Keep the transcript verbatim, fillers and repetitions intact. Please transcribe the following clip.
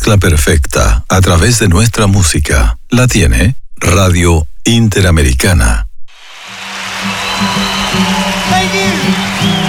mezcla perfecta a través de nuestra música la tiene Radio Interamericana.